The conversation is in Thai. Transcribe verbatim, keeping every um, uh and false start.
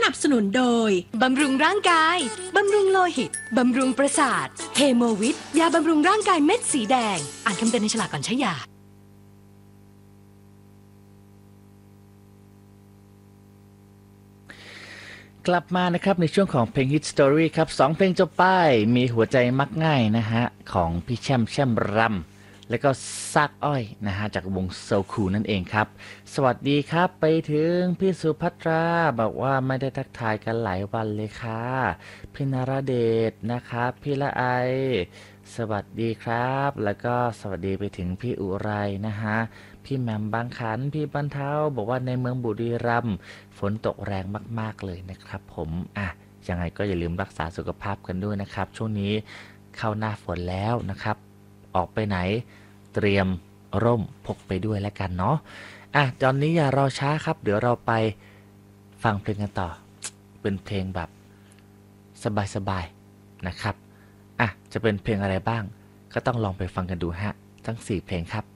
นับสนุนโดยบำรุงร่างกายบำรุงโลหิตบำรุงประสาทเฮโมวิทยาบำรุงร่างกายเม็ดสีแดงอ่านคำเตือนในฉลากก่อนใช้ยากลับมานะครับในช่วงของเพลง Hit Story ครับสองเพลงจบไปมีหัวใจมักง่ายนะฮะของพี่แช่มแช่มรำแล้วก็ซากอ้อยนะฮะจากวงโซคูนั่นเองครับสวัสดีครับไปถึงพี่สุภัตราบอกว่าไม่ได้ทักทายกันหลายวันเลยค่ะพี่นราเดชนะครับพี่ละไอสวัสดีครับแล้วก็สวัสดีไปถึงพี่อุไรนะฮะพี่แหม่มบางขันพี่บรรเทาบอกว่าในเมืองบุรีรัมย์ฝนตกแรงมากๆเลยนะครับผมอ่ะยังไงก็อย่าลืมรักษาสุขภาพกันด้วยนะครับช่วงนี้เข้าหน้าฝนแล้วนะครับออกไปไหนเตรียมร่มพกไปด้วยแล้วกันเนาะอ่ะตอนนี้อย่ารอช้าครับเดี๋ยวเราไปฟังเพลงกันต่อเป็นเพลงแบบสบายๆนะครับอ่ะจะเป็นเพลงอะไรบ้างก็ต้องลองไปฟังกันดูฮะทั้งสี่เพลงครับ